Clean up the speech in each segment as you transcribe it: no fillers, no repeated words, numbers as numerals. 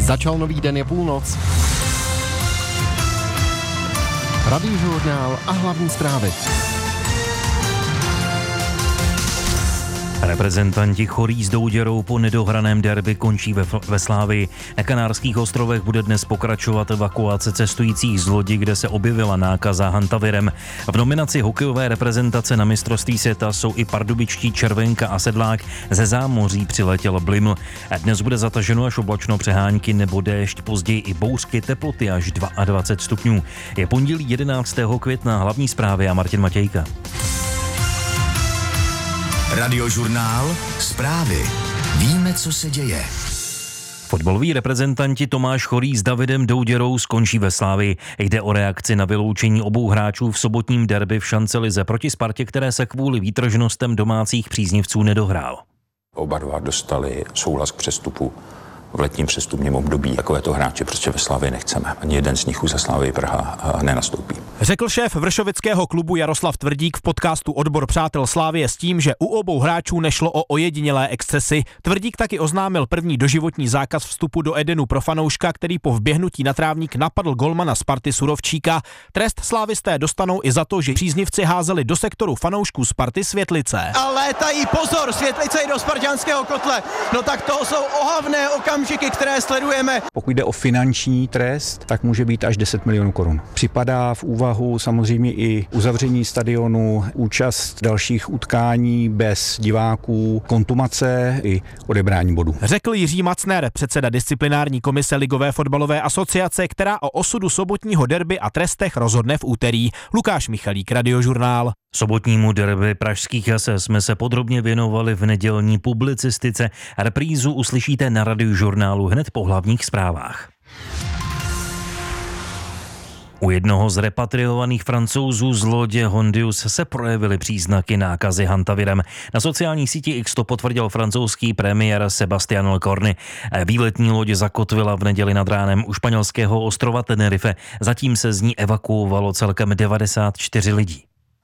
Začal nový den, je půlnoc. Radiožurnál a hlavní zprávy. Reprezentanti Chorí s Douděrou po nedohraném derby končí ve Slávii. Na Kanárských ostrovech bude dnes pokračovat evakuace cestujících z lodi, kde se objevila nákaza hantavirem. V nominaci hokejové reprezentace na mistrovství světa jsou i pardubičtí Červenka a Sedlák. Ze zámoří přiletěl Bliml. Dnes bude zataženo až oblačno, přehánky nebo déšť, později i bouřky, teploty až 22 stupňů. Je pondělí 11. května, hlavní zprávy a Martin Matějka. Radiožurnál, zprávy. Víme, co se děje. Fotbaloví reprezentanti Tomáš Chorý s Davidem Douděrou skončí ve Slávii. Jde o reakci na vyloučení obou hráčů v sobotním derby v šancelize proti Spartě, které se kvůli výtržnostem domácích příznivců nedohrál. Oba dva dostali souhlas k přestupu v letním přestupním období. Takovéto hráče prostě ve Slavii nechceme. Ani jeden z nich už za Slavii Praha nenastoupí. Řekl šéf vršovického klubu Jaroslav Tvrdík v podcastu Odbor přátel Slávie s tím, že u obou hráčů nešlo o ojedinělé excesy. Tvrdík taky oznámil první doživotní zákaz vstupu do Edenu pro fanouška, který po vběhnutí na trávník napadl golmana Sparty Surovčíka. Trest slávisté dostanou i za to, že příznivci házeli do sektoru fanoušků Sparty světlice. A létají, pozor, světlice i do spartanského kotle. No tak to jsou ohavné okamžiky, které sledujeme. Pokud jde o finanční trest, tak může být až 10 milionů korun. Připadá v úvahu samozřejmě i uzavření stadionu, účast dalších utkání bez diváků, kontumace i odebrání bodů. Řekl Jiří Macner, předseda disciplinární komise Ligové fotbalové asociace, která o osudu sobotního derby a trestech rozhodne v úterý. Lukáš Michalík, Radiožurnál. Sobotnímu derby pražských Jases jsme se podrobně věnovali v nedělní publicistice. Reprízu uslyšíte na Radiožurnálu hned po hlavních zprávách. U jednoho z repatriovaných Francouzů z lodě Hondius se projevily příznaky nákazy hantavirem. Na sociální síti X to potvrdil francouzský premiér Sébastien Lecornu. Výletní loď zakotvila v neděli nad ránem u španělského ostrova Tenerife. Zatím se z ní evakuovalo celkem 94 lidí.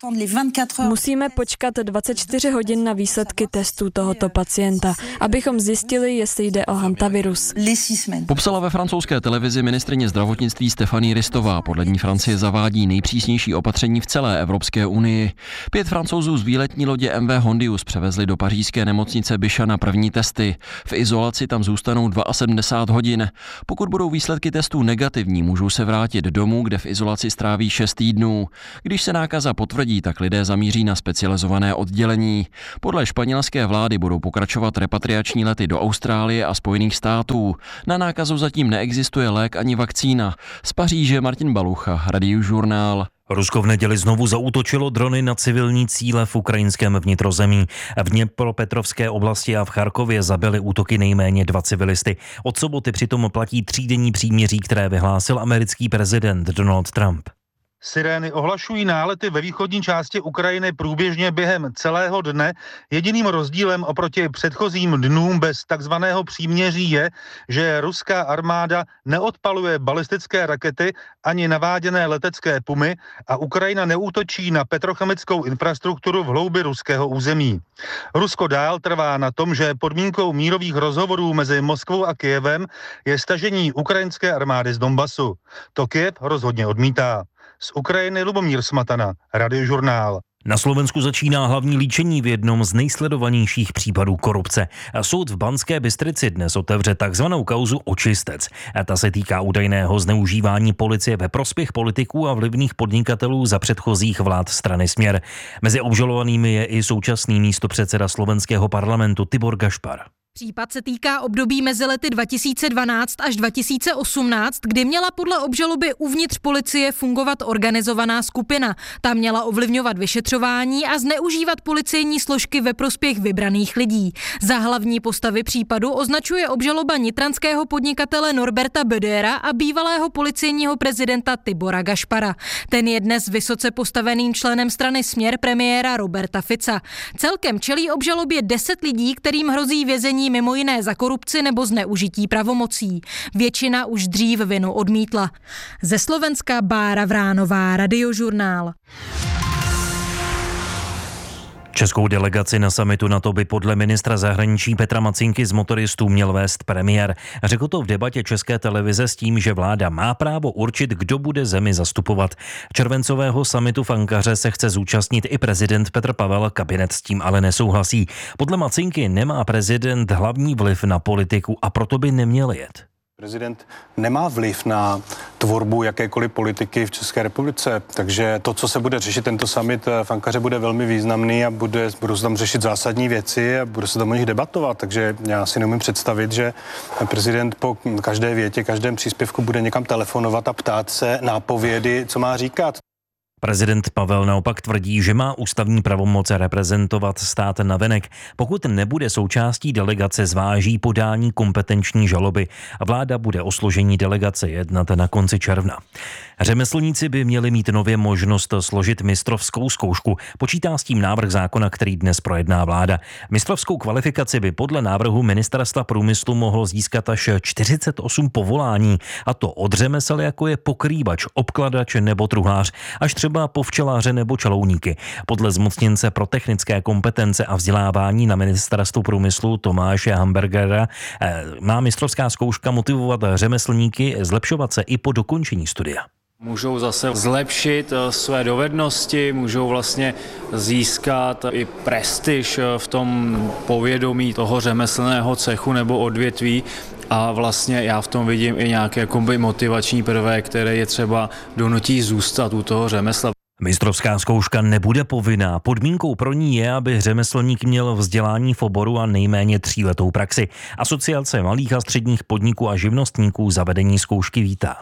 Musíme počkat 24 hodin na výsledky testů tohoto pacienta, abychom zjistili, jestli jde o hantavirus. Popsala ve francouzské televizi ministryně zdravotnictví Stéphanie Ristová. Podle ní Francie zavádí nejpřísnější opatření v celé Evropské unii. 5 Francouzů z výletní lodě MV Hondius převezli do pařížské nemocnice Bichat na první testy. V izolaci tam zůstanou 72 hodin. Pokud budou výsledky testů negativní, můžou se vrátit domů, kde v izolaci stráví 6 týdnů. Když se nákaza potvrdí, tak lidé zamíří na specializované oddělení. Podle španělské vlády budou pokračovat repatriační lety do Austrálie a Spojených států. Na nákazu zatím neexistuje lék ani vakcína. Z Paříže Martin Balucha, Radiožurnál. Rusko v neděli znovu zaútočilo drony na civilní cíle v ukrajinském vnitrozemí. V Dněpropetrovské oblasti a v Charkově zabili útoky nejméně 2 civilisty. Od soboty přitom platí 3denní příměří, které vyhlásil americký prezident Donald Trump. Sirény ohlašují nálety ve východní části Ukrajiny průběžně během celého dne. Jediným rozdílem oproti předchozím dnům bez takzvaného příměří je, že ruská armáda neodpaluje balistické rakety ani naváděné letecké pumy a Ukrajina neútočí na petrochemickou infrastrukturu v hloubi ruského území. Rusko dál trvá na tom, že podmínkou mírových rozhovorů mezi Moskvou a Kyjevem je stažení ukrajinské armády z Donbasu. To Kyjev rozhodně odmítá. Z Ukrajiny Lubomír Smatana, Radiožurnál. Na Slovensku začíná hlavní líčení v jednom z nejsledovanějších případů korupce. Soud v Banské Bystrici dnes otevře takzvanou kauzu Očistec. Ta se týká údajného zneužívání policie ve prospěch politiků a vlivných podnikatelů za předchozích vlád strany Směr. Mezi obžalovanými je i současný místopředseda slovenského parlamentu Tibor Gašpar. Případ se týká období mezi lety 2012 až 2018, kdy měla podle obžaloby uvnitř policie fungovat organizovaná skupina. Ta měla ovlivňovat vyšetřování a zneužívat policejní složky ve prospěch vybraných lidí. Za hlavní postavy případu označuje obžaloba nitranského podnikatele Norberta Bödera a bývalého policejního prezidenta Tibora Gašpara. Ten je dnes vysoce postaveným členem strany Směr premiéra Roberta Fica. Celkem čelí obžalobě 10 lidí, kterým hrozí vězení mimo jiné za korupci nebo zneužití pravomocí. Většina už dřív vinu odmítla. Ze Slovenska Bára Vránová, Radiožurnál. Českou delegaci na summitu NATO by podle ministra zahraničí Petra Macinky z motoristů měl vést premiér. Řekl to v debatě České televize s tím, že vláda má právo určit, kdo bude zemi zastupovat. Červencového summitu v Ankaře se chce zúčastnit i prezident Petr Pavel, kabinet s tím ale nesouhlasí. Podle Macinky nemá prezident hlavní vliv na politiku a proto by neměl jet. Prezident nemá vliv na tvorbu jakékoliv politiky v České republice, takže to, co se bude řešit tento summit v Ankaře, bude velmi významný a budou se tam řešit zásadní věci a bude se tam o nich debatovat, takže já si neumím představit, že prezident po každé větě, každém příspěvku bude někam telefonovat a ptát se nápovědy, co má říkat. Prezident Pavel naopak tvrdí, že má ústavní pravomoce reprezentovat stát navenek. Pokud nebude součástí delegace, zváží podání kompetenční žaloby a vláda bude o složení delegace jednat na konci června. Řemeslníci by měli mít nově možnost složit mistrovskou zkoušku. Počítá s tím návrh zákona, který dnes projedná vláda. Mistrovskou kvalifikaci by podle návrhu Ministerstva průmyslu mohlo získat až 48 povolání, a to od řemesel, jako je pokrývač, obkladač nebo truhlář, až třeba po včelaře nebo čalouníky. Podle zmocněnce pro technické kompetence a vzdělávání na Ministerstvu průmyslu Tomáše Hamburgera má mistrovská zkouška motivovat řemeslníky zlepšovat se i po dokončení studia. Můžou zase zlepšit své dovednosti, můžou vlastně získat i prestiž v tom povědomí toho řemeslného cechu nebo odvětví. A vlastně já v tom vidím i nějaký motivační prvek, který je třeba donutí zůstat u toho řemesla. Mistrovská zkouška nebude povinná. Podmínkou pro ní je, aby řemeslník měl vzdělání v oboru a nejméně 3letou praxi. Asociace malých a středních podniků a živnostníků zavedení zkoušky vítá.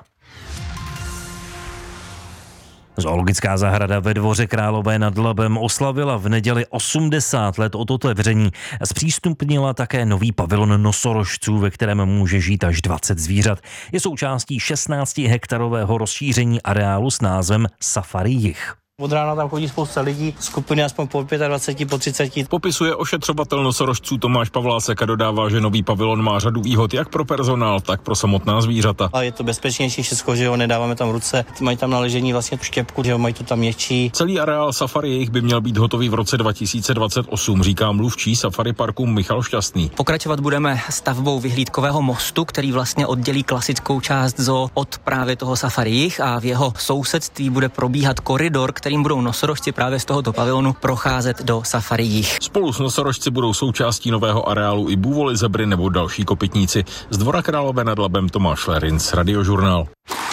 Zoologická zahrada ve Dvoře Králové nad Labem oslavila v neděli 80 let od otevření. Zpřístupnila také nový pavilon nosorožců, ve kterém může žít až 20 zvířat. Je součástí 16-hektarového rozšíření areálu s názvem Safari Jih. Od rána tam chodí spousta lidí, skupiny aspoň po 25, po 30. Popisuje ošetřovatel nosorožců Tomáš Pavlásek a dodává, že nový pavilon má řadu výhod jak pro personál, tak pro samotná zvířata. A je to bezpečnější všechno, že jo, nedáváme tam ruce, mají tam naležení vlastně štěpku, že jo, mají to tam měkčí. Celý areál Safari Jih by měl být hotový v roce 2028, říká mluvčí Safari parku Michal Šťastný. Pokračovat budeme stavbou vyhlídkového mostu, který vlastně oddělí klasickou část zoo od právě toho Safari Jih a v jeho sousedství bude probíhat koridor, kterým budou nosorožci právě z tohoto pavilonu procházet do Safari Jih. Spolu s nosorožci budou součástí nového areálu i bůvoly, zebry nebo další kopytníci. Z Dvora Králové nad Labem Tomáš Lerinc, Radiožurnál.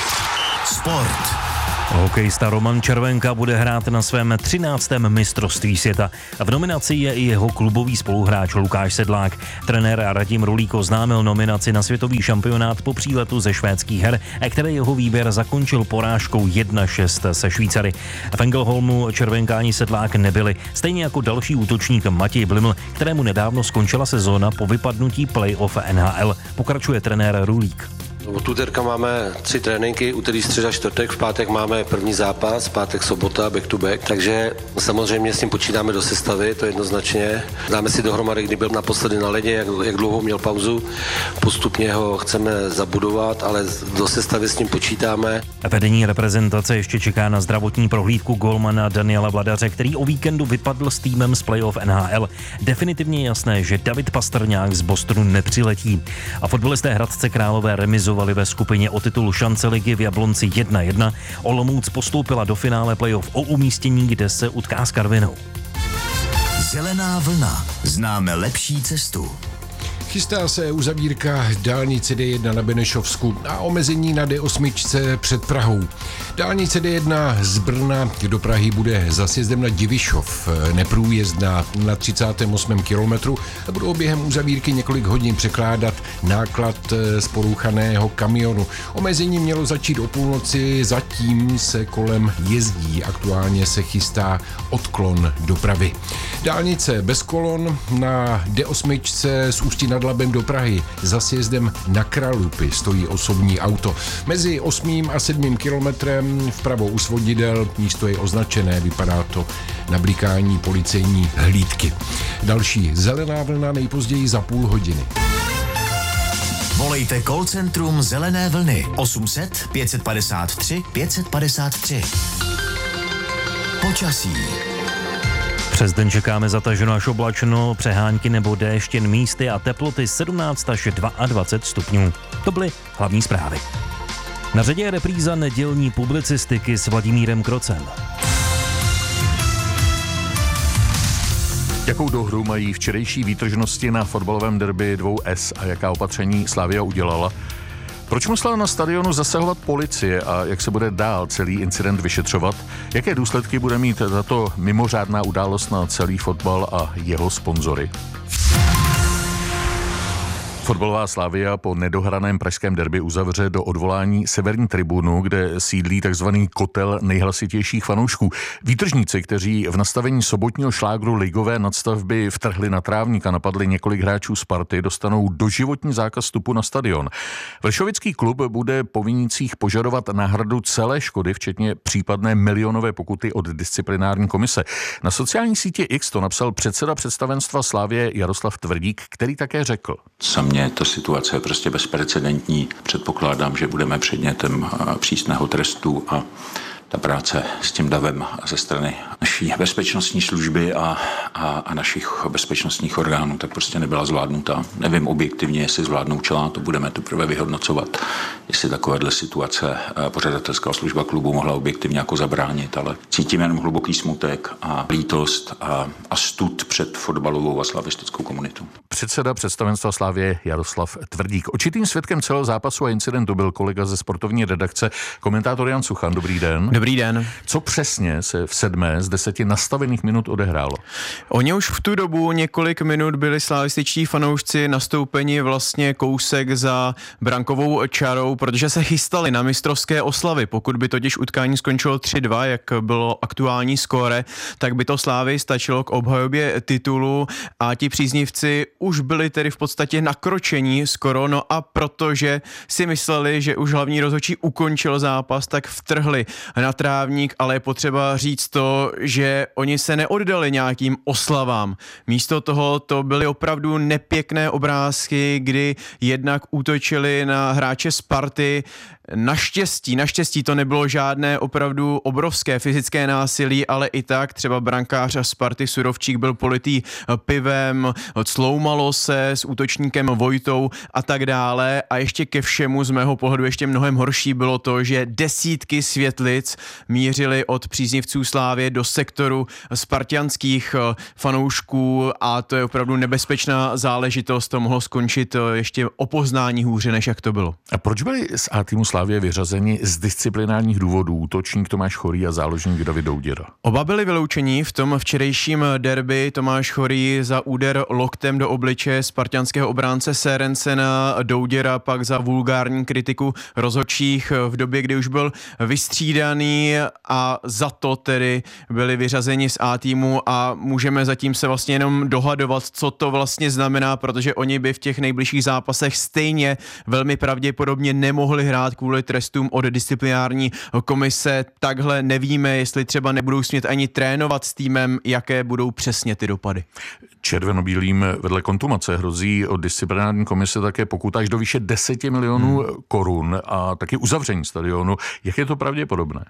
Sport. Hokejista Roman Červenka bude hrát na svém 13. mistrovství světa. V nominaci je i jeho klubový spoluhráč Lukáš Sedlák. Trenér Radim Rulík oznámil nominaci na světový šampionát po příletu ze švédských her, které jeho výběr zakončil porážkou 1-6 se Švýcary. V Engelholmu Červenka ani Sedlák nebyli, stejně jako další útočník Matěj Bliml, kterému nedávno skončila sezóna po vypadnutí playoff NHL. Pokračuje trenér Rulík. Od úterka máme 3 tréninky, úterý, středa, čtvrtek, v pátek máme první zápas, pátek, sobota, back to back, takže samozřejmě s tím počítáme do sestavy, to jednoznačně. Dáme si dohromady, kdy byl naposledy na ledě, jak dlouho měl pauzu, postupně ho chceme zabudovat, ale do sestavy s tím počítáme. Vedení reprezentace ještě čeká na zdravotní prohlídku golmana Daniela Vladaře, který o víkendu vypadl s týmem z playoff NHL. Definitivně jasné, že David Pastrňák z Bostonu nepřiletí. A fotbalisté Hradce Králové remizovali ve skupině o titul šance ligy v Jablonci 1-1. Olomouc postoupila do finále playoff o umístění, kde se utká s Karvinou. Zelená vlna. Známe lepší cestu. Chystá se uzavírka dálnice D1 na Benešovsku a omezení na D8 před Prahou. Dálnice D1 z Brna do Prahy bude za sjezdem na Divišov neprůjezdná na 38. kilometru a budou během uzavírky několik hodin překládat náklad z porouchaného kamionu. Omezení mělo začít o půlnoci, zatím se kolem jezdí. Aktuálně se chystá odklon dopravy. Dálnice bez kolon na D8 z Ústí nad Labem do Prahy za sjezdem na Kralupy stojí osobní auto. Mezi 8. a 7. kilometrem vpravo u svodidel místo je označené, vypadá to na blikání policejní hlídky. Další zelená vlna nejpozději za půl hodiny. Volejte call centrum Zelené vlny 800 553 553. Počasí. Přes den čekáme zataženo až oblačno, přehánky nebo déšť, jen místy a teploty 17 až 22 stupňů. To byly hlavní zprávy. Na řadě je repríza nedělní publicistiky s Vladimírem Krocem. Jakou dohru mají včerejší výtržnosti na fotbalovém derby 2S a jaká opatření Slavia udělala? Proč musela na stadionu zasahovat policie a jak se bude dál celý incident vyšetřovat? Jaké důsledky bude mít tato mimořádná událost na celý fotbal a jeho sponzory? Fotbalová Slavia po nedohraném pražském derby uzavře do odvolání severní tribunu, kde sídlí takzvaný kotel nejhlasitějších fanoušků. Výtržníci, kteří v nastavení sobotního šlágru ligové nadstavby vtrhli na trávník a napadli několik hráčů Sparty, dostanou doživotní zákaz vstupu na stadion. Vršovický klub bude po vinících požadovat náhradu celé škody, včetně případné milionové pokuty od disciplinární komise. Na sociální síti X to napsal předseda představenstva Slavie Jaroslav Tvrdík, který také řekl: Ta situace je prostě bezprecedentní. Předpokládám, že budeme předmětem přísného trestu a ta práce s tím davem ze strany naší bezpečnostní služby a našich bezpečnostních orgánů tak prostě nebyla zvládnuta. Nevím objektivně, jestli zvládnoučila, to budeme teprve vyhodnocovat, jestli takovéhle situace pořadatelská služba klubu mohla objektivně jako zabránit, ale cítím jenom hluboký smutek a lítost a stud před fotbalovou a slavistickou komunitou. Předseda představenstva Slavie Jaroslav Tvrdík. Očitým svědkem celého zápasu a incidentu byl kolega ze sportovní redakce, komentátor Jan Suchan. Dobrý den. Dobrý den. Co přesně se v 7 z 10 nastavených minut odehrálo? Oni už v tu dobu několik minut byli slavističtí fanoušci nastoupeni vlastně kousek za brankovou čarou, protože se chystali na mistrovské oslavy. Pokud by totiž utkání skončilo 3-2, jak bylo aktuální skóre, tak by to Slávii stačilo k obhajobě titulu a ti příznivci už byli tedy v podstatě nakročení skoro, no a protože si mysleli, že už hlavní rozhodčí ukončil zápas, tak vtrhli na trávník, ale je potřeba říct to, že oni se neoddali nějakým oslavám. Místo toho to byly opravdu nepěkné obrázky, kdy jednak útočili na hráče Sparty. Naštěstí to nebylo žádné opravdu obrovské fyzické násilí, ale i tak třeba brankář Sparty Surovčík byl politý pivem, cloumalo se s útočníkem Vojtou a tak dále. A ještě ke všemu z mého pohledu ještě mnohem horší bylo to, že desítky světlic mířily od příznivců Slávie do sektoru spartianských fanoušků a to je opravdu nebezpečná záležitost. To mohlo skončit ještě o poznání hůře, než jak to bylo. A proč byli z A týmu Slavie vyřazeni z disciplinárních důvodů útočník Tomáš Chorý a záložník David Douděra? Oba byli vyloučeni v tom včerejším derby. Tomáš Chorý za úder loktem do obličeje spartianského obránce Serencena, Douděra pak za vulgární kritiku rozhodčích v době, kdy už byl vystřídaný a za to tedy byli vyřazeni z A týmu a můžeme zatím se vlastně jenom dohadovat, co to vlastně znamená, protože oni by v těch nejbližších zápasech stejně velmi pravděpodobně nemohli hrát kvůli trestům od disciplinární komise. Takhle nevíme, jestli třeba nebudou smět ani trénovat s týmem, jaké budou přesně ty dopady. Červenobílým vedle kontumace hrozí od disciplinární komise také pokuta až do výše 10 milionů korun a taky uzavření stadionu. Jak je to pravděpodobné?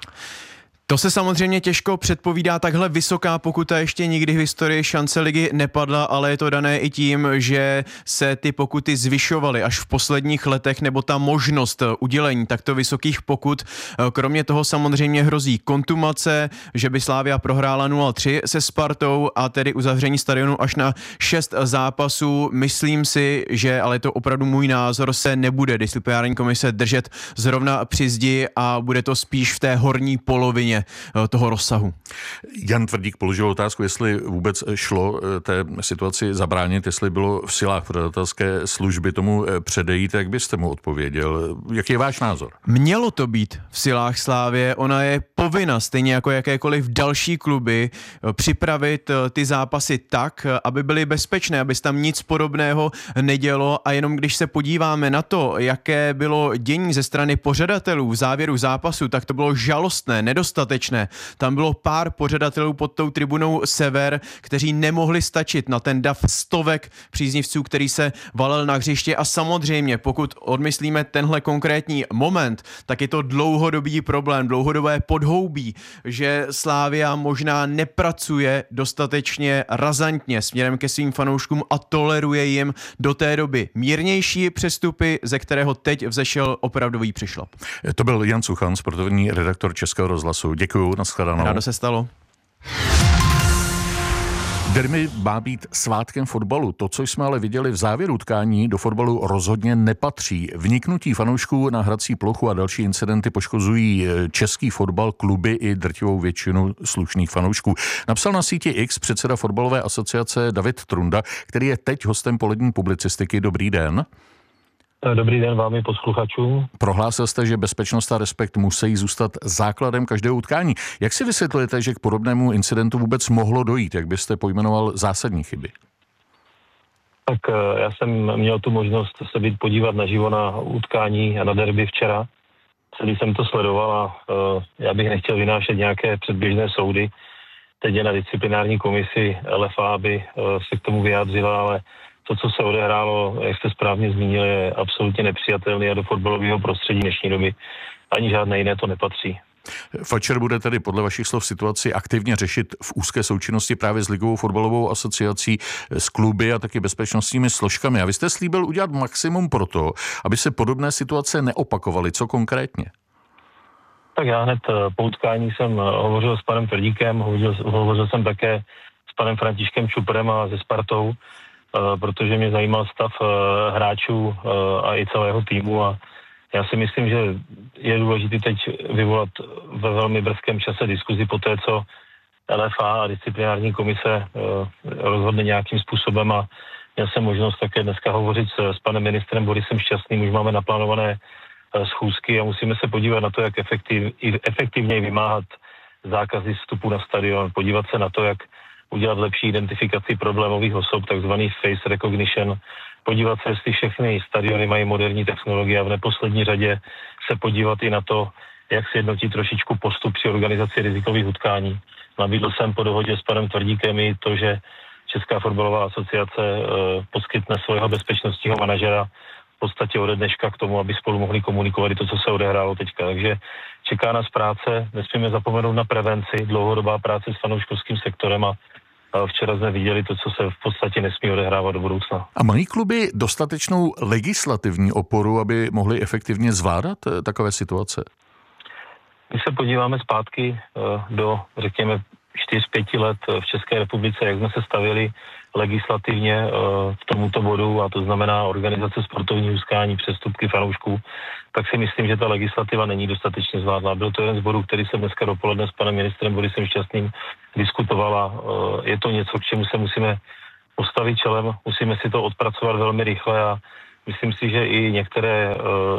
To se samozřejmě těžko předpovídá, takhle vysoká pokuta ještě nikdy v historii šance ligy nepadla, ale je to dané i tím, že se ty pokuty zvyšovaly až v posledních letech, nebo ta možnost udělení takto vysokých pokut. Kromě toho samozřejmě hrozí kontumace, že by Slavia prohrála 0-3 se Spartou a tedy uzavření stadionu až na 6 zápasů. Myslím si, že, ale je to opravdu můj názor, se nebude disciplinární komise držet zrovna při zdi a bude to spíš v té horní polovině toho rozsahu. Jan Tvrdík položil otázku, jestli vůbec šlo té situaci zabránit, jestli bylo v silách pořadatelské služby tomu předejít, jak byste mu odpověděl? Jaký je váš názor? Mělo to být v silách Slávie, ona je povinna, stejně jako jakékoliv další kluby, připravit ty zápasy tak, aby byly bezpečné, aby se tam nic podobného nedělo a jenom když se podíváme na to, jaké bylo dění ze strany pořadatelů v závěru zápasu, tak to bylo žalostné, nedostatečné. nedostatečné. Tam bylo pár pořadatelů pod tou tribunou Sever, kteří nemohli stačit na ten dav stovek příznivců, který se valil na hřiště a samozřejmě, pokud odmyslíme tenhle konkrétní moment, tak je to dlouhodobý problém, dlouhodobé podhoubí, že Slavia možná nepracuje dostatečně razantně směrem ke svým fanouškům a toleruje jim do té doby mírnější přestupy, ze kterého teď vzešel opravdový přišlap. To byl Jan Suchan, sportovní redaktor Českého rozhlasu. Děkuju, nashledanou. Rádo se stalo. Derby má být svátkem fotbalu. To, co jsme ale viděli v závěru utkání, do fotbalu rozhodně nepatří. Vniknutí fanoušků na hrací plochu a další incidenty poškozují český fotbal, kluby i drtivou většinu slušných fanoušků. Napsal na síti X předseda fotbalové asociace David Trunda, který je teď hostem polední publicistiky. Dobrý den. Dobrý den vám i posluchačům. Prohlásil jste, že bezpečnost a respekt musí zůstat základem každého utkání. Jak si vysvětlujete, že k podobnému incidentu vůbec mohlo dojít? Jak byste pojmenoval zásadní chyby? Tak já jsem měl tu možnost se být podívat naživo na utkání a na derby včera. Celý jsem to sledoval a já bych nechtěl vynášet nějaké předběžné soudy. Teď je na disciplinární komisi LFA, aby se k tomu vyjádřila, ale to, co se odehrálo, jak jste správně zmínil, je absolutně nepřijatelné a do fotbalového prostředí dnešní doby ani žádné jiné to nepatří. Fatcher bude tedy podle vašich slov situaci aktivně řešit v úzké součinnosti právě s Ligovou fotbalovou asociací, s kluby a taky bezpečnostními složkami. A vy jste slíbil udělat maximum pro to, aby se podobné situace neopakovaly. Co konkrétně? Tak já hned po utkání jsem hovořil s panem Tvrdíkem, hovořil jsem také s panem Františkem Čuprem a se Spartou, protože mě zajímal stav hráčů a i celého týmu a já si myslím, že je důležité teď vyvolat ve velmi brzkém čase diskuzi po té, co LFA a disciplinární komise rozhodne nějakým způsobem a měl jsem možnost také dneska hovořit s panem ministrem Borisem Šťastným, už máme naplánované schůzky a musíme se podívat na to, jak efektivněji vymáhat zákazy vstupu na stadion, podívat se na to, jak udělat lepší identifikaci problémových osob, takzvaný face recognition, podívat se, jestli všechny stadiony mají moderní technologie a v neposlední řadě se podívat i na to, jak sjednotit trošičku postup při organizaci rizikových utkání. Nabídl jsem po dohodě s panem Tvrdíkem i to, že Česká fotbalová asociace poskytne svého bezpečnostního manažera v podstatě ode dneška k tomu, aby spolu mohli komunikovat i to, co se odehrálo teďka. Takže čeká nás práce, nesmíme zapomenout na prevenci, dlouhodobá práce s fanouškovským sektorem a včera jsme viděli to, co se v podstatě nesmí odehrávat do budoucna. A mají kluby dostatečnou legislativní oporu, aby mohly efektivně zvládat takové situace? Když se podíváme zpátky do, řekněme, 4-5 let v České republice, jak jsme se stavili legislativně k tomuto bodu, a to znamená organizace sportovních utkání, přestupky fanoušků, tak si myslím, že ta legislativa není dostatečně zvládla. Byl to jeden z bodů, který jsem dneska dopoledne s panem ministrem Borisem Šťastným diskutovala. Je to něco, k čemu se musíme postavit čelem, musíme si to odpracovat velmi rychle a myslím si, že i některé,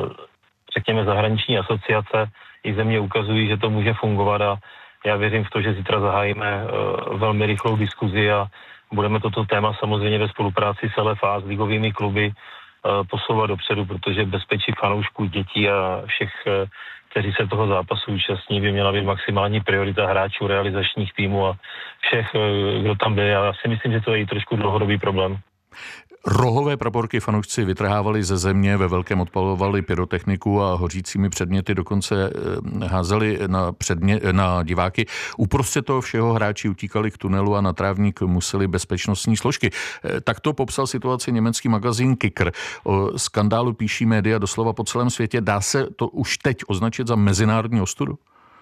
řekněme, zahraniční asociace i země ukazují, že to může fungovat a já věřím v to, že zítra zahájíme velmi rychlou diskuzi a budeme toto téma samozřejmě ve spolupráci s LFA, s ligovými kluby posouvat dopředu, protože bezpečí fanoušků, dětí a všech, kteří se toho zápasu účastní, by měla být maximální priorita hráčů, realizačních týmů a všech, kdo tam byl. Já si myslím, že to je i trošku dlouhodobý problém. Rohové praporky fanoušci vytrhávali ze země, ve velkém odpalovali pyrotechniku a hořícími předměty dokonce házeli na diváky. Uprostřed toho všeho hráči utíkali k tunelu a na trávník museli bezpečnostní složky. Takto popsal situaci německý magazín Kicker. O skandálu píší média doslova po celém světě. Dá se to už teď označit za mezinárodní ostudu?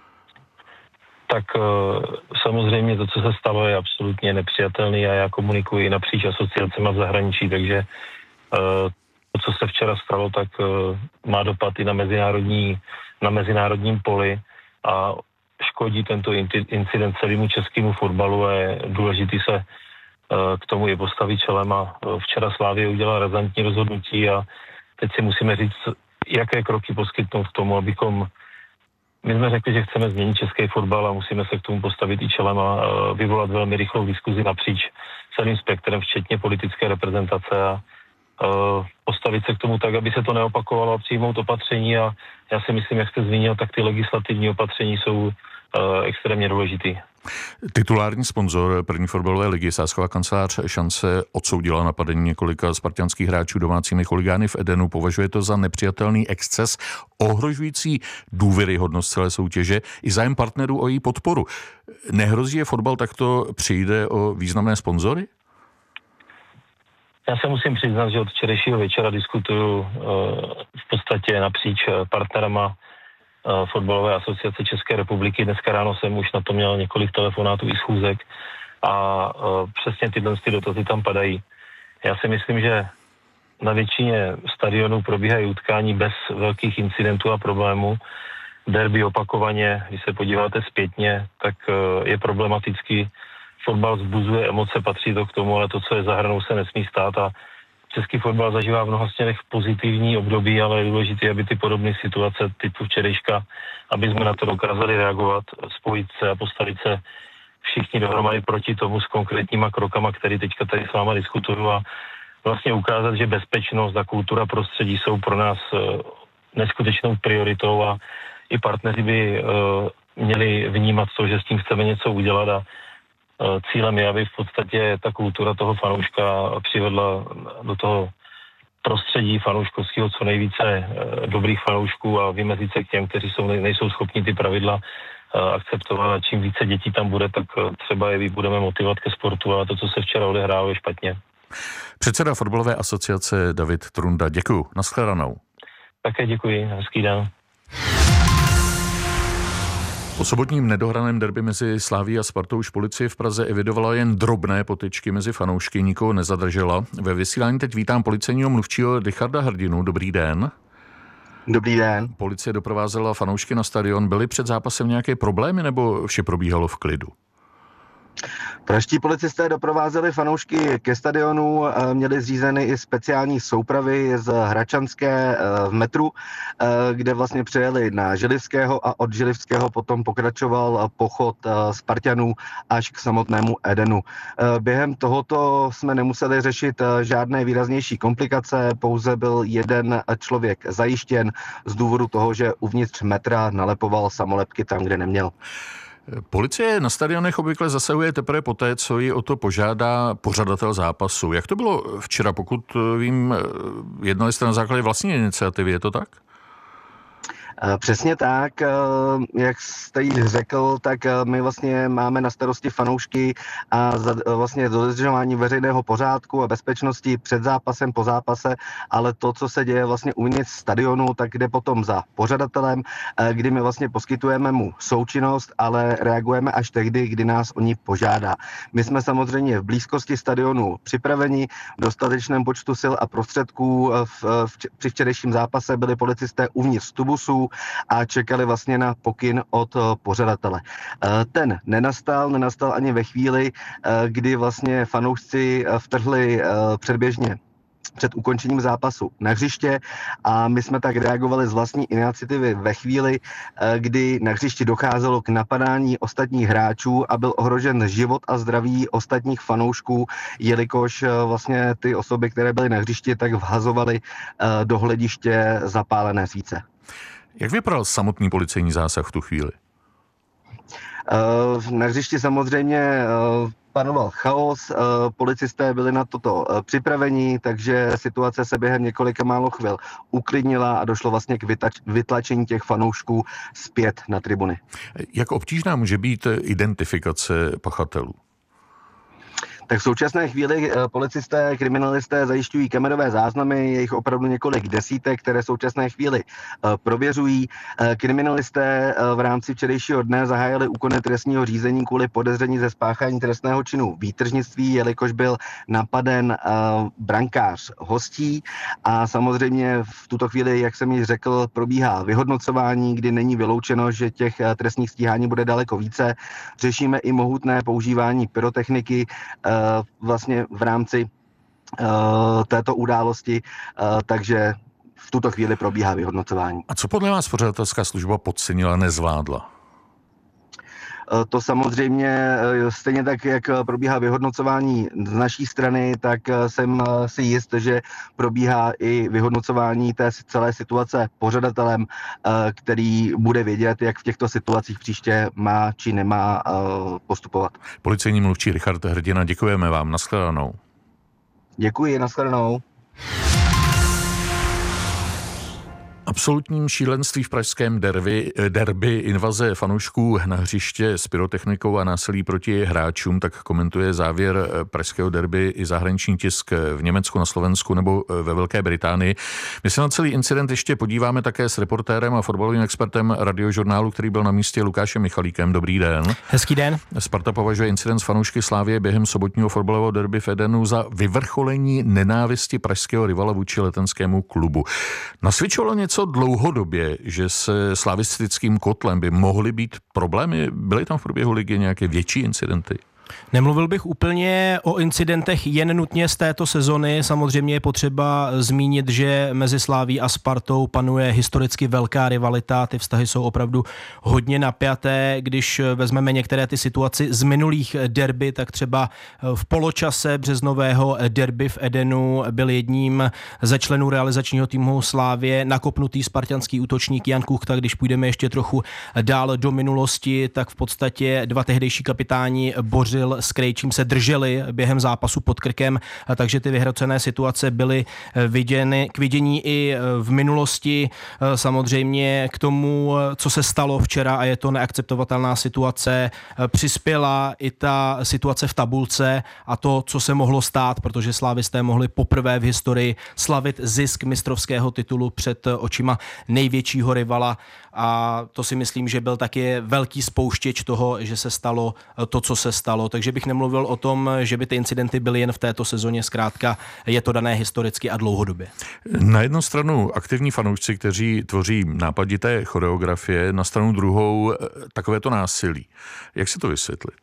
Tak samozřejmě to, co se stalo, je absolutně nepřijatelný a já komunikuji napříč asociacemi v zahraničí, takže to, co se včera stalo, tak má dopad i na mezinárodním poli a škodí tento incident celému českému fotbalu a je důležitý se k tomu i postavit čelem a včera Slavia udělala razantní rozhodnutí a teď si musíme říct, jaké kroky poskytnout k tomu, abychom my jsme řekli, že chceme změnit český fotbal a musíme se k tomu postavit i čelem a vyvolat velmi rychlou diskuzi napříč celým spektrem, včetně politické reprezentace a postavit se k tomu tak, aby se to neopakovalo a přijmout opatření a já si myslím, jak jste zmínil, tak ty legislativní opatření jsou extrémně důležitý. Titulární sponzor první fotbalové ligy, sázková kancelář Šance, odsoudila napadení několika spartanských hráčů domácími chuligány v Edenu. Považuje to za nepřijatelný exces, ohrožující důvěryhodnost celé soutěže i zájem partnerů o její podporu. Nehrozí, že fotbal takto přijde o významné sponzory? Já se musím přiznat, že od včerejšího večera diskutuju v podstatě napříč partnerama Fotbalové asociace České republiky. Dneska ráno jsem už na to měl několik telefonátů i schůzek a přesně tyhle dotazy tam padají. Já si myslím, že na většině stadionů probíhají utkání bez velkých incidentů a problémů. Derby opakovaně, když se podíváte zpětně, tak je problematický. Fotbal vzbuzuje emoce, patří to k tomu, ale to, co je za hranou, se nesmí stát a český fotbal zažívá v mnoha směrech pozitivní období, ale je důležité, aby ty podobné situace typu včerejška, aby jsme na to dokázali reagovat, spojit se a postavit se všichni dohromady proti tomu s konkrétníma krokama, které teďka tady s váma diskutuju a vlastně ukázat, že bezpečnost a kultura prostředí jsou pro nás neskutečnou prioritou a i partneři by měli vnímat to, že s tím chceme něco udělat a cílem je, aby v podstatě ta kultura toho fanouška přivedla do toho prostředí fanouškovského co nejvíce dobrých fanoušků a vymezit se k těm, kteří nejsou schopni ty pravidla akceptovat a čím více dětí tam bude, tak třeba je budeme motivovat ke sportu, ale to, co se včera odehrálo, je špatně. Předseda Fotbalové asociace David Trunda, děkuju. Nashledanou. Také děkuji, hezký den. Po sobotním nedohraném derby mezi Slavií a Spartou už policie v Praze evidovala jen drobné potyčky mezi fanoušky, nikoho nezadržela. Ve vysílání teď vítám policejního mluvčího Richarda Hrdinu. Dobrý den. Dobrý den. Policie doprovázela fanoušky na stadion. Byly před zápasem nějaké problémy nebo vše probíhalo v klidu? Pražští policisté doprovázeli fanoušky ke stadionu, měli zřízeny i speciální soupravy z Hračanské v metru, kde vlastně přijeli na Želivského a od Želivského potom pokračoval pochod Spartanů až k samotnému Edenu. Během tohoto jsme nemuseli řešit žádné výraznější komplikace, pouze byl jeden člověk zajištěn z důvodu toho, že uvnitř metra nalepoval samolepky tam, kde neměl. Policie na stadionech obvykle zasahuje teprve poté, co ji o to požádá pořadatel zápasu. Jak to bylo včera, pokud vím, jednali jste na základě vlastní iniciativy, je to tak? Přesně tak, jak jste jí řekl, tak my vlastně máme na starosti fanoušky a vlastně dodržování veřejného pořádku a bezpečnosti před zápasem, po zápase, ale to, co se děje vlastně uvnitř stadionu, tak jde potom za pořadatelem, kdy my vlastně poskytujeme mu součinnost, ale reagujeme až tehdy, kdy nás o ní požádá. My jsme samozřejmě v blízkosti stadionu připraveni, v dostatečném počtu sil a prostředků. Při včerejším zápase byli policisté uvnitř tubusů a čekali vlastně na pokyn od pořadatele. Ten nenastal ani ve chvíli, kdy vlastně fanoušci vtrhli předběžně před ukončením zápasu na hřiště a my jsme tak reagovali z vlastní iniciativy ve chvíli, kdy na hřišti docházelo k napadání ostatních hráčů a byl ohrožen život a zdraví ostatních fanoušků, jelikož vlastně ty osoby, které byly na hřišti, tak vhazovaly do hlediště zapálené svíce. Jak vypadal samotný policejní zásah v tu chvíli? Na hřišti samozřejmě panoval chaos, policisté byli na toto připraveni, takže situace se během několika málo chvil uklidnila a došlo vlastně k vytlačení těch fanoušků zpět na tribuny. Jak obtížná může být identifikace pachatelů? Tak v současné chvíli policisté, kriminalisté zajišťují kamerové záznamy, je jich opravdu několik desítek, které v současné chvíli prověřují. Kriminalisté v rámci včerejšího dne zahájili úkony trestního řízení kvůli podezření ze spáchání trestného činu výtržnictví, jelikož byl napaden brankář hostí a samozřejmě v tuto chvíli, jak jsem již řekl, probíhá vyhodnocování, kdy není vyloučeno, že těch trestních stíhání bude daleko více. Řešíme i mohutné používání pyrotechniky vlastně v rámci této události, takže v tuto chvíli probíhá vyhodnocování. A co podle vás pořadatelská služba podcenila, nezvládla? To samozřejmě stejně tak, jak probíhá vyhodnocování z naší strany, tak jsem si jist, že probíhá i vyhodnocování té celé situace pořadatelem, který bude vědět, jak v těchto situacích příště má či nemá postupovat. Policejní mluvčí Richard Hrdina, děkujeme vám. Nashledanou. Děkuji, nashledanou. Absolutním šílenství v pražském derby invaze fanoušků na hřiště s pyrotechnikou a násilí proti hráčům, tak komentuje závěr pražského derby i zahraniční tisk v Německu, na Slovensku nebo ve Velké Británii. My se na celý incident ještě podíváme také s reportérem a fotbalovým expertem Radiožurnálu, který byl na místě, Lukášem Michalíkem. Dobrý den. Hezký den. Sparta považuje incident s fanoušky Slavie během sobotního fotbalového derby v Edenu za vyvrcholení nenávisti pražského rivala vůči letenskému klubu. Nasvědčovalo něco dlouhodobě, že se slavistickým kotlem by mohly být problémy? Byly tam v průběhu ligy nějaké větší incidenty? Nemluvil bych úplně o incidentech jen nutně z této sezony. Samozřejmě je potřeba zmínit, že mezi Slaví a Spartou panuje historicky velká rivalita. Ty vztahy jsou opravdu hodně napjaté. Když vezmeme některé ty situaci z minulých derby, tak třeba v poločase březnového derby v Edenu byl jedním ze členů realizačního týmu Slávie nakopnutý spartanský útočník Jan Kuchta. Když půjdeme ještě trochu dál do minulosti, tak v podstatě dva tehdejší kapitáni Bořil s Krejčím se drželi během zápasu pod krkem, takže ty vyhrocené situace byly k vidění i v minulosti. Samozřejmě k tomu, co se stalo včera, a je to neakceptovatelná situace, přispěla i ta situace v tabulce a to, co se mohlo stát, protože slávisté mohli poprvé v historii slavit zisk mistrovského titulu před očima největšího rivala, a to si myslím, že byl taky velký spouštěč toho, že se stalo to, co se stalo. Takže bych nemluvil o tom, že by ty incidenty byly jen v této sezóně, zkrátka je to dané historicky a dlouhodobě. Na jednu stranu aktivní fanoušci, kteří tvoří nápadité choreografie, na stranu druhou takovéto násilí. Jak se to vysvětlit?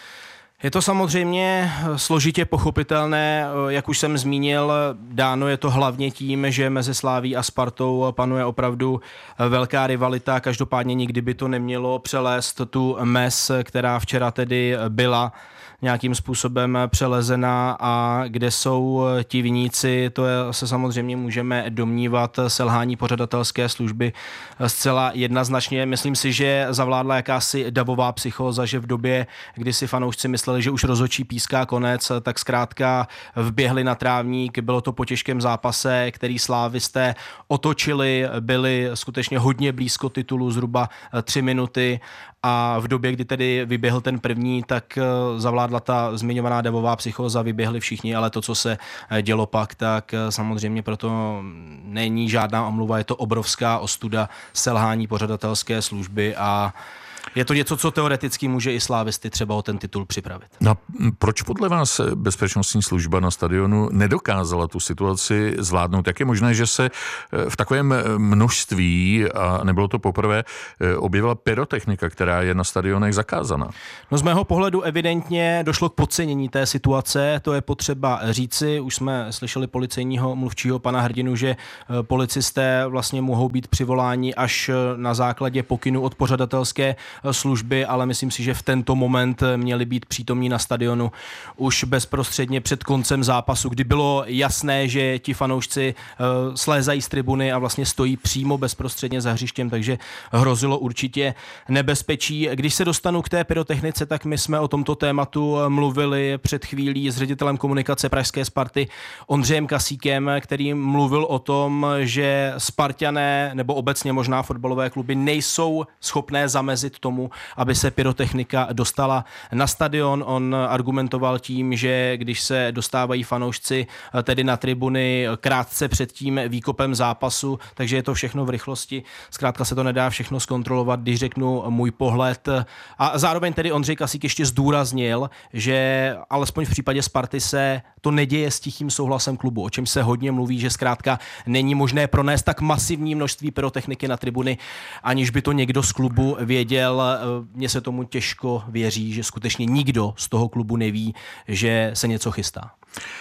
Je to samozřejmě složitě pochopitelné, jak už jsem zmínil, dáno je to hlavně tím, že mezi Slaví a Spartou panuje opravdu velká rivalita, každopádně nikdy by to nemělo přelézt tu mez, která včera tedy byla nějakým způsobem přelezená, a kde jsou ti viníci, to se samozřejmě můžeme domnívat selhání pořadatelské služby zcela jednoznačně. Myslím si, že zavládla jakási davová psychóza, že v době, kdy si fanoušci mysleli, že už rozhodčí píská konec, tak zkrátka vběhli na trávník, bylo to po těžkém zápase, který slávisté otočili, byli skutečně hodně blízko titulu, zhruba 3 minuty, a v době, kdy tedy vyběhl ten první, tak zavládla ta zmiňovaná davová psychóza, vyběhli všichni, ale to, co se dělo pak, tak samozřejmě proto není žádná omluva, je to obrovská ostuda selhání pořadatelské služby a je to něco, co teoreticky může i slávisty třeba o ten titul připravit. No, proč podle vás bezpečnostní služba na stadionu nedokázala tu situaci zvládnout? Jak je možné, že se v takovém množství, a nebylo to poprvé, objevila pyrotechnika, která je na stadionech zakázaná? No, z mého pohledu evidentně došlo k podcenění té situace, to je potřeba říci. Už jsme slyšeli policejního mluvčího pana Hrdinu, že policisté vlastně mohou být přivoláni až na základě pokynu od pořadatelské služby, ale myslím si, že v tento moment měli být přítomní na stadionu už bezprostředně před koncem zápasu, kdy bylo jasné, že ti fanoušci slézají z tribuny a vlastně stojí přímo bezprostředně za hřištěm, takže hrozilo určitě nebezpečí. Když se dostanu k té pyrotechnice, tak my jsme o tomto tématu mluvili před chvílí s ředitelem komunikace pražské Sparty Ondřejem Kasíkem, který mluvil o tom, že Sparťané nebo obecně možná fotbalové kluby nejsou schopné zamezit tomu, aby se pyrotechnika dostala na stadion. On argumentoval tím, že když se dostávají fanoušci tedy na tribuny krátce před tím výkopem zápasu, takže je to všechno v rychlosti. Zkrátka se to nedá všechno zkontrolovat, když řeknu můj pohled. A zároveň tedy Ondřej Kasík ještě zdůraznil, že alespoň v případě Sparty se to neděje s tichým souhlasem klubu, o čem se hodně mluví, že zkrátka není možné pronést tak masivní množství pyrotechniky na tribuny, aniž by to někdo z klubu věděl. Mně se tomu těžko věří, že skutečně nikdo z toho klubu neví, že se něco chystá.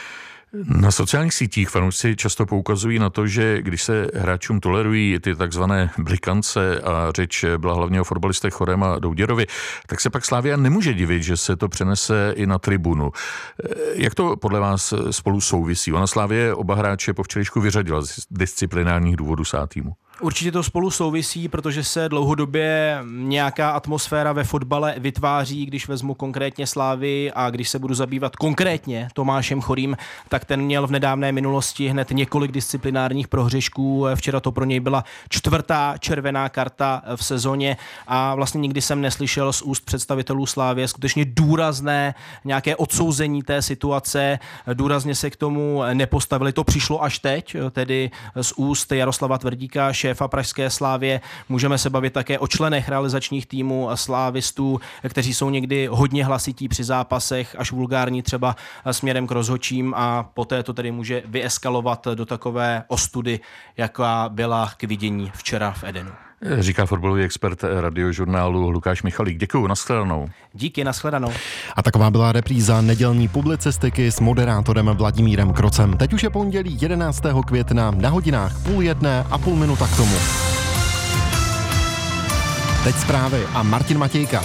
Na sociálních sítích fanoušci často poukazují na to, že když se hráčům tolerují ty takzvané blikance a řeč byla hlavně o fotbalistech Chorém a Douděrovi, tak se pak Slavia nemůže divit, že se to přenese i na tribunu. Jak to podle vás spolu souvisí? Ona Slavie oba hráče po včerejšku vyřadila z disciplinárních důvodů týmu. Určitě to spolu souvisí, protože se dlouhodobě nějaká atmosféra ve fotbale vytváří, když vezmu konkrétně Slávii a když se budu zabývat konkrétně Tomášem Chorým, tak ten měl v nedávné minulosti hned několik disciplinárních prohřešků. Včera to pro něj byla 4. červená karta v sezóně a vlastně nikdy jsem neslyšel z úst představitelů Slávie skutečně důrazné nějaké odsouzení té situace, důrazně se k tomu nepostavili. To přišlo až teď, tedy z úst Jaroslava Tvrdíka, šéfa pražské Slávie. Můžeme se bavit také o členech realizačních týmů slávistů, kteří jsou někdy hodně hlasití při zápasech, až vulgární třeba směrem k rozhodčím a poté to tedy může vyeskalovat do takové ostudy, jaká byla k vidění včera v Edenu. Říká fotbalový expert Radiožurnálu Lukáš Michalík. Děkuju, nashledanou. Díky, nashledanou. A taková byla repríza nedělní publicistiky s moderátorem Vladimírem Krocem. Teď už je pondělí 11. května na hodinách 12:30 a půl minuta k tomu. Teď zprávy a Martin Matějka.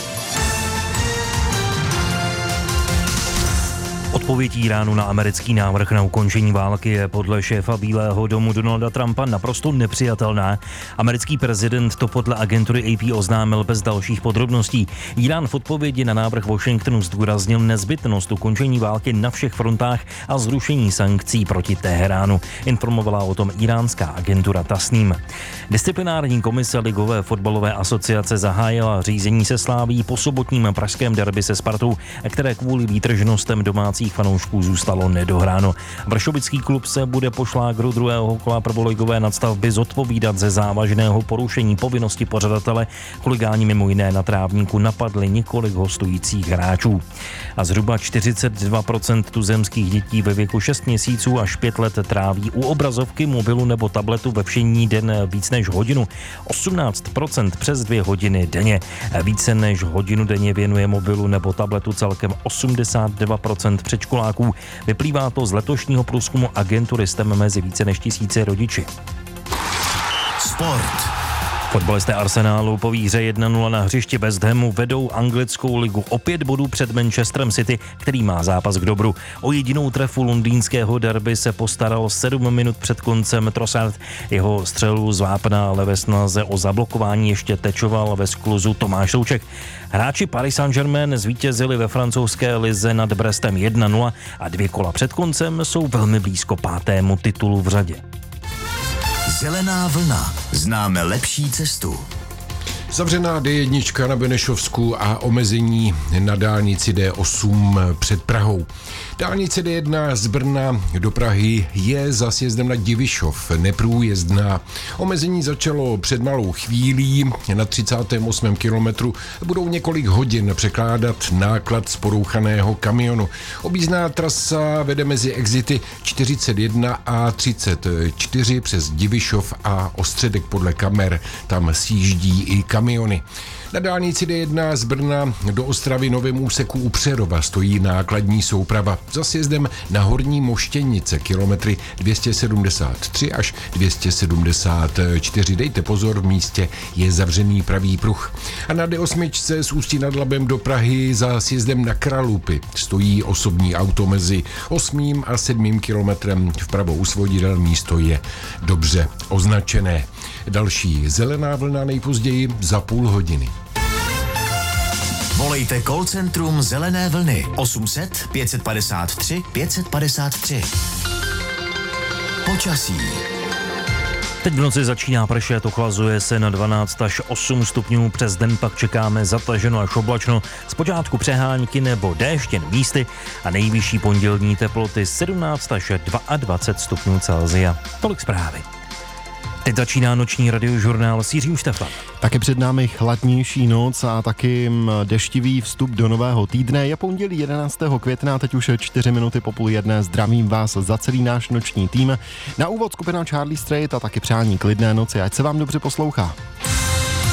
Odpověď Iránu na americký návrh na ukončení války je podle šéfa Bílého domu Donalda Trumpa naprosto nepřijatelná. Americký prezident to podle agentury AP oznámil bez dalších podrobností. Irán v odpovědi na návrh Washingtonu zdůraznil nezbytnost ukončení války na všech frontách a zrušení sankcí proti Teheránu. Informovala o tom iránská agentura Tasnim. Disciplinární komise Ligové fotbalové asociace zahájila řízení se Slavií po sobotním pražském derby se Spartou, které kvůli výtržnostem domácí fanoušků zůstalo nedohráno. Vršovický klub se bude po šlágru druhého kola prvoligové nadstavby zodpovídat ze závažného porušení povinnosti pořadatele. Chuligáni mimo jiné na trávníku napadli několik hostujících hráčů. A zhruba 42% tuzemských dětí ve věku 6 měsíců až 5 let tráví u obrazovky, mobilu nebo tabletu ve všední den víc než hodinu. 18% přes 2 hodiny denně. Více než hodinu denně věnuje mobilu nebo tabletu celkem 82% předškoláků. Vyplývá to z letošního průzkumu agentury STEM mezi více než 1000 rodiči. Sport. Fotbalisté Arsenálu po výhře 1-0 na hřišti West Hamu vedou anglickou ligu o 5 bodů před Manchesterem City, který má zápas k dobru. O jedinou trefu londýnského derby se postaral 7 minut před koncem Trossard. Jeho střelu z vápna, ale ve snaze o zablokování ještě tečoval ve skluzu Tomáš Souček. Hráči Paris Saint-Germain zvítězili ve francouzské lize nad Brestem 1-0 a 2 kola před koncem jsou velmi blízko 5. titulu v řadě. Zelená vlna. Známe lepší cestu. Zavřená D1 na Benešovsku a omezení na dálnici D8 před Prahou. Dálnice D1 z Brna do Prahy je za sjezdem na Divišov neprůjezdná. Omezení začalo před malou chvílí. Na 38. kilometru budou několik hodin překládat náklad z porouchaného kamionu. Objízdná trasa vede mezi exity 41 a 34 přes Divišov a Ostředek podle kamer. Tam sjíždí i kamiony. Na dálnici D1 z Brna do Ostravy novém úseku u Přerova stojí nákladní souprava. Za sjezdem na Horní Moštěnice kilometry 273 až 274. Dejte pozor, v místě je zavřený pravý pruh. A na D8 z Ústí nad Labem do Prahy za sjezdem na Kralupy stojí osobní auto mezi 8. a 7. kilometrem. Vpravo u svodidel místo je dobře označené. Další zelená vlna nejpozději za půl hodiny. Volejte call centrum Zelené vlny 800 553 553. Počasí. Teď v noci začíná pršet, ochlazuje se na 12 až 8 stupňů, přes den pak čekáme zataženo až oblačno, zpočátku přehánky nebo déšť jen místy a nejvyšší pondělní teploty 17 až 22 stupňů Celsia. Tolik zprávy. Teď začíná noční radiožurnál s Jiřím Štefan. Taky před námi chladnější noc a taky deštivý vstup do nového týdne. Je pondělí 11. května, teď už 4 minuty po 12:30. Zdravím vás za celý náš noční tým. Na úvod skupina Charlie Strait a taky přání klidné noci, ať se vám dobře poslouchá.